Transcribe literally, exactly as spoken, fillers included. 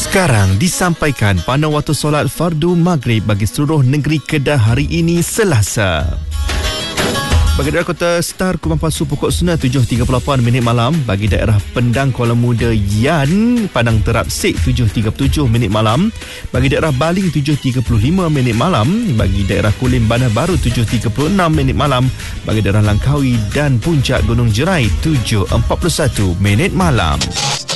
Sekarang disampaikan pada waktu solat fardu maghrib bagi seluruh negeri Kedah hari ini Selasa. Bagi daerah Kota Star, Kumandan Pasu pukul sembilan tujuh tiga puluh lapan minit malam. Bagi daerah Pendang, Kuala Muda, Yan, Padang Terap, Sek tujuh tiga puluh tujuh minit malam. Bagi daerah Baling tujuh tiga puluh lima minit malam. Bagi daerah Kulim, Bandar Baru tujuh tiga puluh enam minit malam. Bagi daerah Langkawi dan Puncak Gunung Jerai tujuh empat puluh satu minit malam.